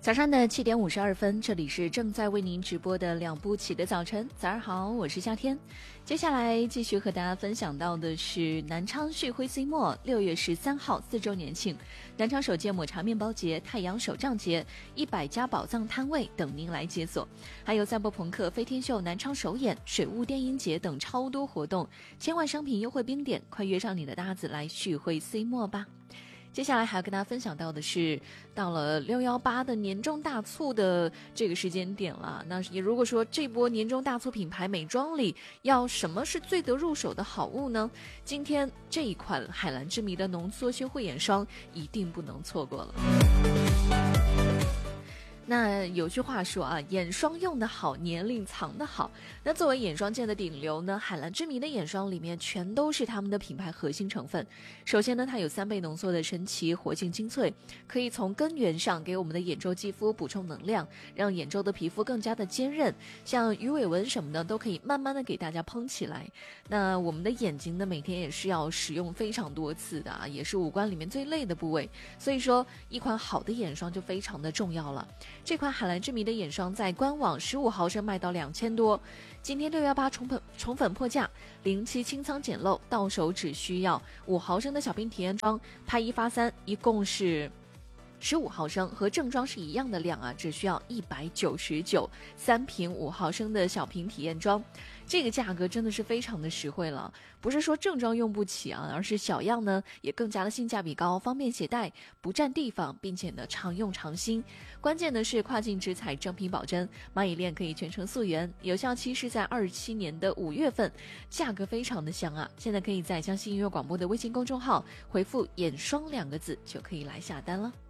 早上的7:52，这里是正在为您直播的两步起的早晨。早上好，我是夏天。接下来继续和大家分享到的是南昌旭辉 C 墨6月13号4周年庆，南昌首届抹茶面包节、太阳手账节、100家宝藏摊位等您来解锁，还有赛博朋克、飞天秀、南昌首演、水雾电音节等超多活动，千万商品优惠冰点，快约上你的搭子来旭辉 C 墨吧。接下来还要跟大家分享到的是，到了618的年终大促的这个时间点了。那也如果说这波年终大促品牌美妆里要什么是最得入手的好物呢？今天这一款海蓝之谜的浓缩修护眼霜一定不能错过了。那有句话说啊，眼霜用得好，年龄藏得好。那作为眼霜界的顶流呢，海蓝之谜的眼霜里面全都是他们的品牌核心成分。首先呢，它有3倍浓缩的神奇活性精粹，可以从根源上给我们的眼周肌肤补充能量，让眼周的皮肤更加的坚韧，像鱼尾纹什么的都可以慢慢的给大家蓬起来。那我们的眼睛呢，每天也是要使用非常多次的啊，也是五官里面最累的部位，所以说一款好的眼霜就非常的重要了。这款海蓝之谜的眼霜在官网15毫升卖到2000多，今天618宠粉破价，07清仓捡漏，到手只需要5毫升的小瓶体验装，拍1发3，一共是15毫升，和正装是一样的量啊，只需要199，3瓶5毫升的小瓶体验装，这个价格真的是非常的实惠了。不是说正装用不起啊，而是小样呢也更加的性价比高，方便携带，不占地方，并且呢常用常新。关键的是跨境直采正品保真，蚂蚁链可以全程溯源，有效期是在27年的5月份，价格非常的香啊！现在可以在江西音乐广播的微信公众号回复眼霜2个字就可以来下单了。